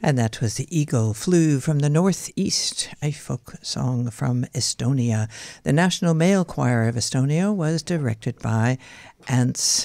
And that was The Eagle Flew from the Northeast, a folk song from Estonia. The National Male Choir of Estonia was directed by Ants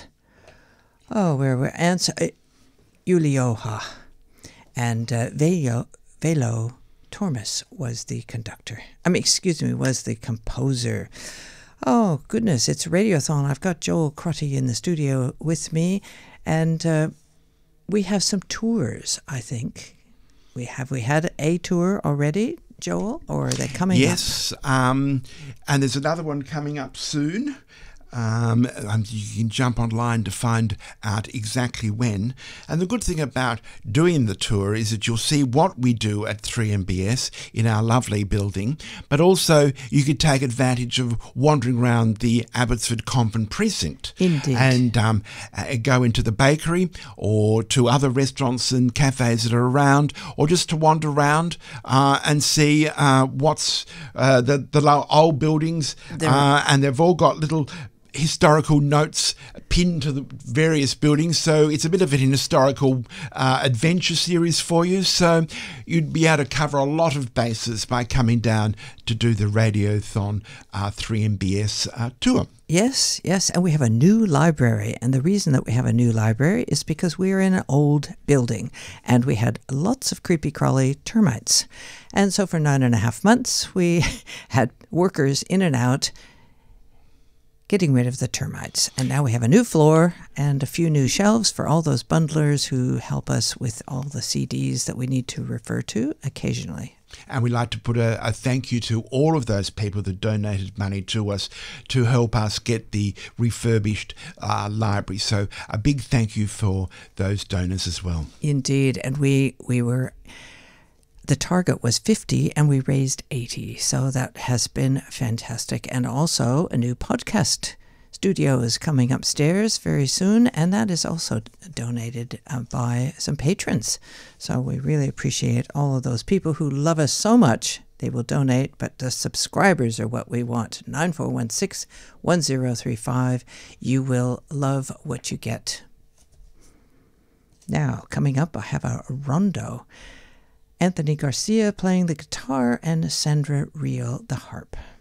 Ulioha. And Velo Tormes was the conductor. Was the composer. Oh, goodness, it's Radiothon. I've got Joel Crotty in the studio with me, and we have some tours, I think. We had a tour already, Joel, or are they coming up? Yes, and there's another one coming up soon. And you can jump online to find out exactly when. And the good thing about doing the tour is that you'll see what we do at 3MBS in our lovely building, but also you could take advantage of wandering around the Abbotsford Convent precinct. Indeed. And go into the bakery or to other restaurants and cafes that are around, or just to wander around and see what's the old buildings. And they've all got little historical notes pinned to the various buildings, so it's a bit of an historical adventure series for you, so you'd be able to cover a lot of bases by coming down to do the Radiothon 3MBS tour. Yes, and we have a new library, and the reason that we have a new library is because we're in an old building, and we had lots of creepy crawly termites, and so for 9.5 months we had workers in and out getting rid of the termites. And now we have a new floor and a few new shelves for all those bundlers who help us with all the CDs that we need to refer to occasionally. And we'd like to put a thank you to all of those people that donated money to us to help us get the refurbished library. So a big thank you for those donors as well. Indeed. And we were... The target was 50 and we raised 80, so that has been fantastic. And also a new podcast studio is coming upstairs very soon, and that is also donated by some patrons. So we really appreciate all of those people who love us so much. They will donate, but the subscribers are what we want. 9416-1035. You will love what you get. Now, coming up, I have a rondo. Anthony Garcia playing the guitar and Sandra Reel the harp.